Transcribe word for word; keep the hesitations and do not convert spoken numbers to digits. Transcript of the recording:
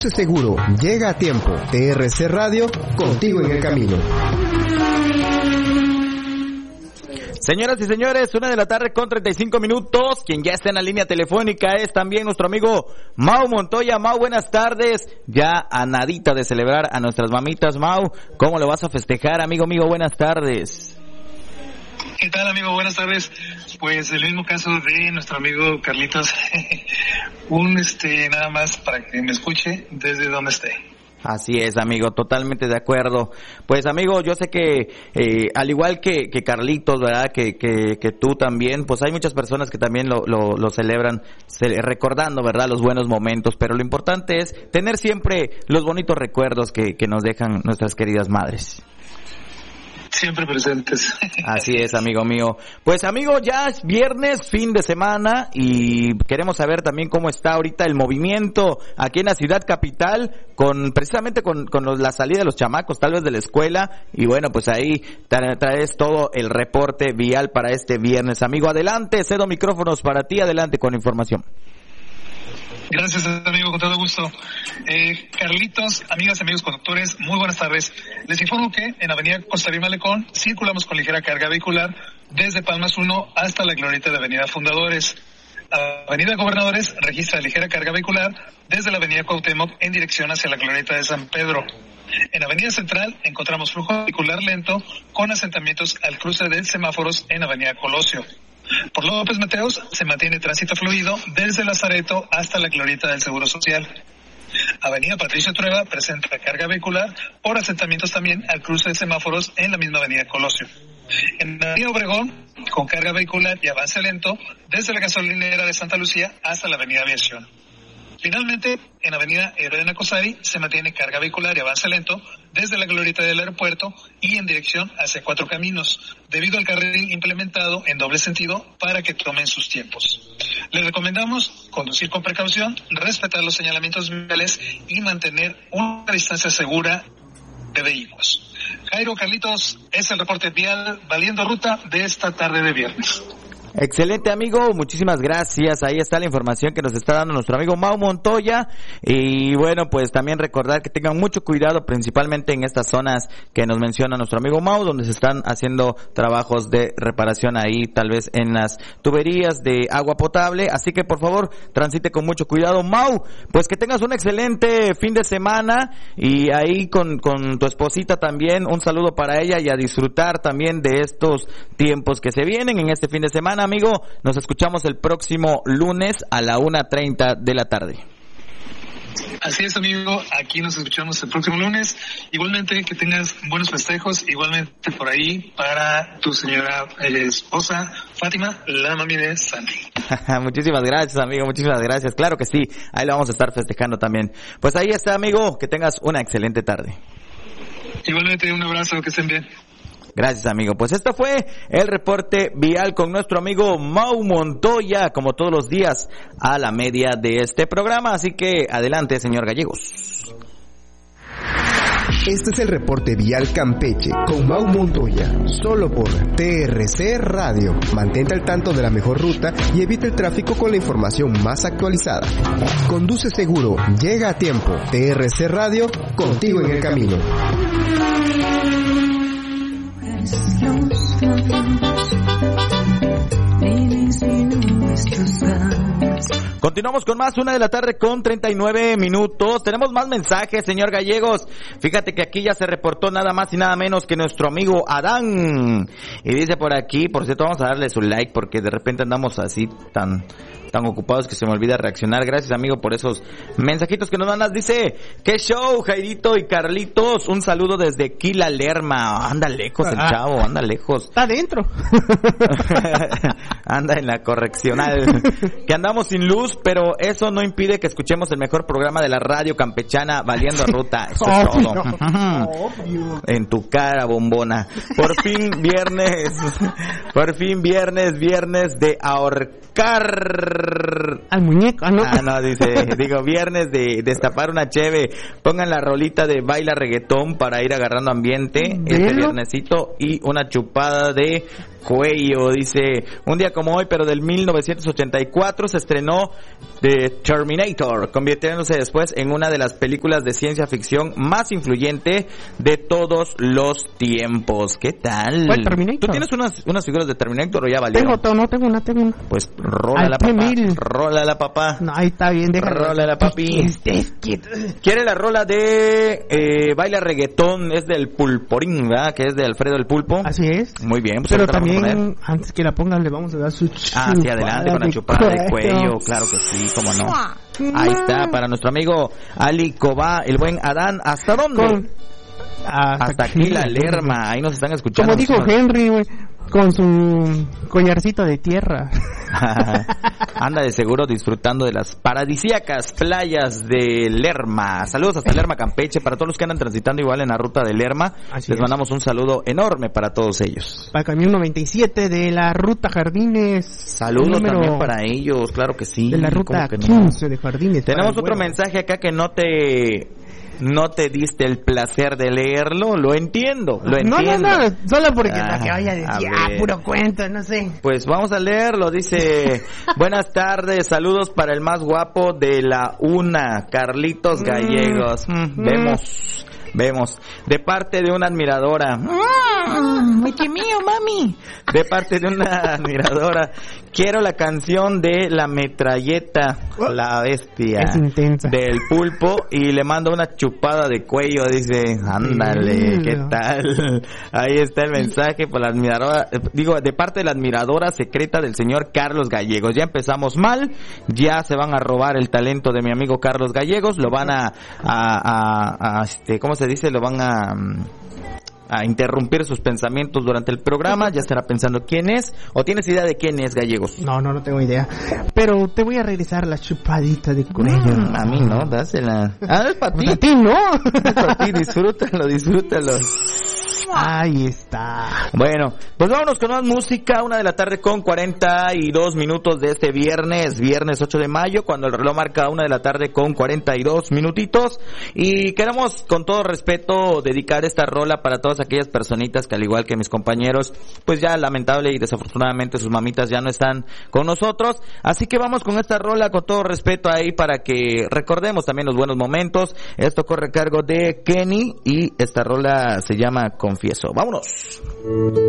Seguro, llega a tiempo. T R C Radio, contigo en el camino. Señoras y señores, una de la tarde con treinta y cinco minutos. Quien ya está en la línea telefónica es también nuestro amigo Mau Montoya. Mau, buenas tardes. Ya a nadita de celebrar a nuestras mamitas. Mau, ¿cómo lo vas a festejar, amigo mío? Buenas tardes. ¿Qué tal, amigo? Buenas tardes. Pues el mismo caso de nuestro amigo Carlitos. Un, este, nada más para que me escuche desde donde esté. Así es, amigo, totalmente de acuerdo. Pues, amigo, yo sé que eh, al igual que, que Carlitos, ¿verdad? Que, que, que tú también, pues hay muchas personas que también lo, lo, lo celebran, ce- recordando, ¿verdad? Los buenos momentos, pero lo importante es tener siempre los bonitos recuerdos que, que nos dejan nuestras queridas madres. Siempre presentes. Así es, amigo mío. Pues, amigo, ya es viernes, fin de semana, y queremos saber también cómo está ahorita el movimiento aquí en la ciudad capital, con precisamente con, con los, la salida de los chamacos, tal vez de la escuela, y bueno, pues ahí tra- traes todo el reporte vial para este viernes. Amigo, adelante, cedo micrófonos para ti, adelante con información. Gracias, amigo, con todo gusto. Eh, Carlitos, amigas y amigos conductores, muy buenas tardes. Les informo que en Avenida Costa Rica Malecón circulamos con ligera carga vehicular desde Palmas uno hasta la glorieta de Avenida Fundadores. Avenida Gobernadores registra ligera carga vehicular desde la Avenida Cuauhtémoc en dirección hacia la glorieta de San Pedro. En Avenida Central encontramos flujo vehicular lento con asentamientos al cruce de semáforos en Avenida Colosio. Por López Mateos se mantiene tránsito fluido desde Lazareto hasta la glorieta del Seguro Social. Avenida Patricio Trueba presenta carga vehicular por asentamientos también al cruce de semáforos en la misma Avenida Colosio. En Avenida Obregón, con carga vehicular y avance lento desde la gasolinera de Santa Lucía hasta la Avenida Aviación. Finalmente, en Avenida Elena Cosari se mantiene carga vehicular y avance lento desde la glorieta del aeropuerto y en dirección hacia Cuatro Caminos, debido al carril implementado en doble sentido para que tomen sus tiempos. Les recomendamos conducir con precaución, respetar los señalamientos viales y mantener una distancia segura de vehículos. Jairo, Carlitos, es el reporte vial Valiendo Ruta de esta tarde de viernes. Excelente, amigo, muchísimas gracias. Ahí está la información que nos está dando nuestro amigo Mau Montoya. Y bueno, pues también recordar que tengan mucho cuidado, principalmente en estas zonas que nos menciona nuestro amigo Mau, donde se están haciendo trabajos de reparación ahí, tal vez en las tuberías de agua potable. Así que por favor, transite con mucho cuidado. Mau, pues que tengas un excelente fin de semana, y ahí con, con tu esposita también, un saludo para ella, y a disfrutar también de estos tiempos que se vienen en este fin de semana. Amigo, nos escuchamos el próximo lunes a la una treinta de la tarde. Así es, amigo, aquí nos escuchamos el próximo lunes. Igualmente, que tengas buenos festejos, igualmente por ahí para tu señora eh, esposa, Fátima, la mami de Sandy. Muchísimas gracias, amigo, muchísimas gracias. Claro que sí, ahí lo vamos a estar festejando también. Pues ahí está, amigo, que tengas una excelente tarde. Igualmente, un abrazo, que estén bien. Gracias, amigo. Pues esto fue el reporte vial con nuestro amigo Mau Montoya, como todos los días a la media de este programa. Así que adelante, señor Gallegos. Este es el reporte vial Campeche con Mau Montoya, solo por T R C Radio. Mantente al tanto de la mejor ruta y evita el tráfico con la información más actualizada. Conduce seguro, llega a tiempo. T R C Radio, contigo en el camino. Continuamos con más, una de la tarde con treinta y nueve minutos. Tenemos más mensajes, señor Gallegos. Fíjate que aquí ya se reportó nada más y nada menos que nuestro amigo Adán. Y dice por aquí, por cierto, vamos a darle su like porque de repente andamos así tan... tan ocupados que se me olvida reaccionar. Gracias, amigo, por esos mensajitos que nos mandas. Dice, qué show, Jairito y Carlitos. Un saludo desde Quila Lerma. Anda lejos el chavo, anda lejos. Está adentro. Anda en la correccional. Que andamos sin luz, pero eso no impide que escuchemos el mejor programa de la radio campechana, Valiendo Ruta. Eso es todo. Obvio. En tu cara, bombona. Por fin viernes. Por fin viernes, viernes de ahorcar al muñeco, ¿no? Ah, no, dice, digo, viernes de destapar una cheve. Pongan la rolita de baila reggaetón para ir agarrando ambiente este viernesito, y una chupada de Cuello. Dice, un día como hoy, pero del mil novecientos ochenta y cuatro, se estrenó The Terminator, convirtiéndose después en una de las películas de ciencia ficción más influyente de todos los tiempos. ¿Qué tal? ¿Cuál Terminator? ¿Tú tienes unas, unas figuras de Terminator o ya valió? Tengo todo, no tengo una, tengo una. Pues rola la papá, rola la papá. No, ahí está bien, déjalo. Rola la papi. Este es que... Quiere la rola de eh, baila reggaetón, es del Pulporín, ¿verdad? Que es de Alfredo el Pulpo. Así es. Muy bien. Pues pero también, antes que la pongan, le vamos a dar su chupada. Ah, sí, adelante con la chupada de cuello, claro que sí, cómo no. Ahí está, para nuestro amigo Ali Cobá, el buen Adán, ¿hasta dónde? Con... Hasta, Hasta aquí la Lerma, ahí nos están escuchando. Como dijo Henry, güey, con su collarcito de tierra. Anda de seguro disfrutando de las paradisíacas playas de Lerma. Saludos hasta Lerma, Campeche, para todos los que andan transitando igual en la ruta de Lerma. Así les es. Mandamos un saludo enorme para todos ellos. Para el camión noventa y siete de la ruta Jardines. Saludos también para ellos, claro que sí. De la ruta quince no? de Jardines. Tenemos otro mensaje acá que no te... No te diste el placer de leerlo, lo entiendo, lo entiendo. No, no, no, solo porque ah, que vaya a decir, a ah, puro cuento, no sé. Pues vamos a leerlo, dice, buenas tardes, saludos para el más guapo de la UNA, Carlitos Gallegos. Mm, mm. Vemos, vemos, de parte de una admiradora. Mm, ¡Ay, qué mío, mami! De parte de una admiradora, quiero la canción de La Metralleta, la bestia. Es intensa. Del Pulpo, y le mando una chupada de cuello, dice, ándale, ¿qué tal? Ahí está el mensaje por la admiradora, digo, de parte de la admiradora secreta del señor Carlos Gallegos. Ya empezamos mal, ya se van a robar el talento de mi amigo Carlos Gallegos, lo van a, a, a, a este, ¿cómo se dice? Lo van a... a interrumpir sus pensamientos durante el programa, ya estará pensando quién es, o tienes idea de quién es Gallegos. No, no, no tengo idea, pero te voy a regresar la chupadita de cuello. Mm, a mí no, dásela. Ah, es para ti. A ti no. Es para ti, disfrútalo, disfrútalo. Ahí está. Bueno, pues vámonos con más música. Una de la tarde con cuarenta y dos minutos de este viernes, viernes ocho de mayo, cuando el reloj marca una de la tarde con cuarenta y dos minutitos. Y queremos, con todo respeto, dedicar esta rola para todas aquellas personitas que, al igual que mis compañeros, pues ya lamentable y desafortunadamente sus mamitas ya no están con nosotros. Así que vamos con esta rola con todo respeto ahí para que recordemos también los buenos momentos. Esto corre a cargo de Kenny y esta rola se llama Confieso. ¡Vámonos!